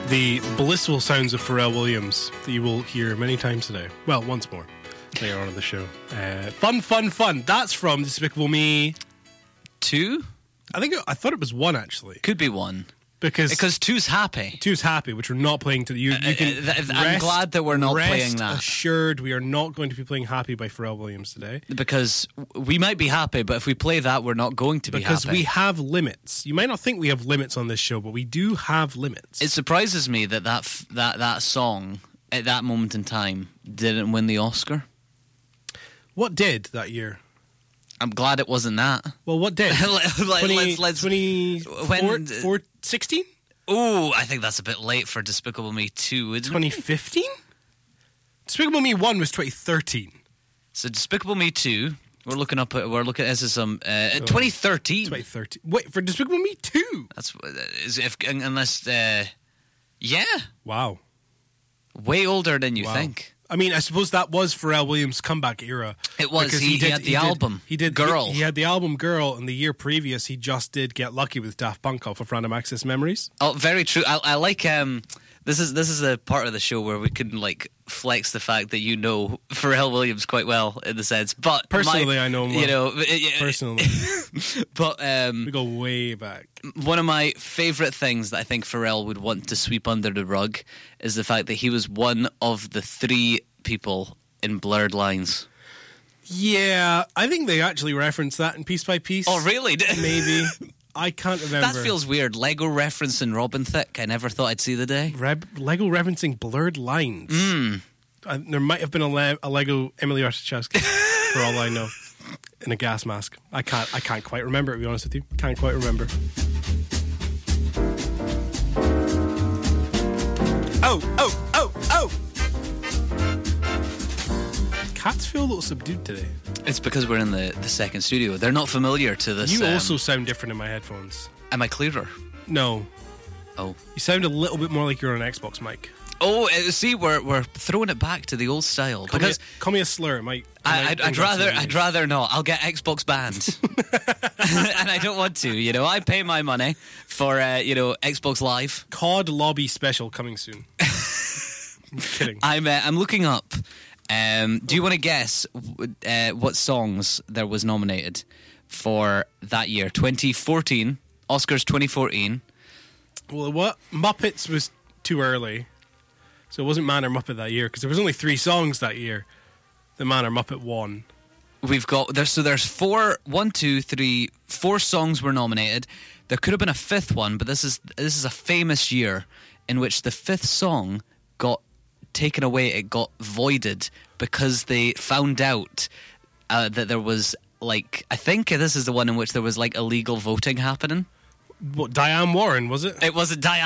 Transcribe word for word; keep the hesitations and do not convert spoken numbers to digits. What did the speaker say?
The blissful sounds of Pharrell Williams that you will hear many times today. Well, once more later on in the show. Uh, fun, fun, fun. That's from Despicable Me Two? I think it, I thought it was one actually. Could be one. Because because two's happy. Two's happy, which we're not playing to you. you can uh, uh, I'm rest, glad that we're not rest playing that. Assured, we are not going to be playing Happy by Pharrell Williams today. Because we might be happy, but if we play that, we're not going to be because happy. Because we have limits. You might not think we have limits on this show, but we do have limits. It surprises me that that f- that that song at that moment in time didn't win the Oscar. What did that year? I'm glad it wasn't that. Well, what did? Let, twenty, let's let's twenty, when four, four, sixteen? Oh, I think that's a bit late for Despicable Me two, isn't twenty fifteen? It? Despicable Me one was twenty thirteen. So Despicable Me two, we're looking up at we're looking at this as some uh, oh, twenty thirteen. twenty thirteen. Wait, for Despicable Me two. That's is if unless uh, yeah. Wow. Way older than you wow. think. I mean, I suppose that was Pharrell Williams' comeback era. It was. He, he, did, he had the he album. Did, he did Girl. He, he had the album Girl, and the year previous, he just did Get Lucky with Daft Punk off of Random Access Memories. Oh, very true. I, I like. Um, this is this is a part of the show where we can like flex the fact that you know Pharrell Williams quite well in the sense, but personally, my, I know him well. You know, personally, but um, we go way back. One of my favourite things that I think Pharrell would want to sweep under the rug is the fact that he was one of the three people in Blurred Lines. Yeah, I think they actually reference that in Piece by Piece. Oh, really? Maybe. I can't remember. That feels weird. Lego referencing Robin Thicke. I never thought I'd see the day. Re- Lego referencing Blurred Lines. Mm. Uh, there might have been a, le- a Lego Emily Ratajkowski, for all I know, in a gas mask. I can't. I can't quite remember. To be honest with you, can't quite remember. Oh, oh, oh, oh! Cats feel a little subdued today. It's because we're in the, the second studio. They're not familiar to this. You um, also sound different in my headphones. Am I clearer? No. Oh. You sound a little bit more like you're on an Xbox mic. Oh, uh, see, we're we're throwing it back to the old style. Call because me a, call me a slur. It might. It I, might I'd, I'd rather I'd news. rather not. I'll get Xbox banned, and I don't want to. You know, I pay my money for uh, you know Xbox Live. C O D lobby special coming soon. I'm kidding. I'm uh, I'm looking up. Um, do you want to guess uh, what songs there was nominated for that year? twenty fourteen Oscars twenty fourteen. Well, what Muppets was too early, so it wasn't Man or Muppet that year because there was only three songs that year. The Man or Muppet won. We've got there's so there's four, one, two, three, four songs were nominated. There could have been a fifth one, but this is this is a famous year in which the fifth song got taken away. It got voided because they found out uh, that there was like I think this is the one in which there was like illegal voting happening. What, Diane Warren, was it? It wasn't Diane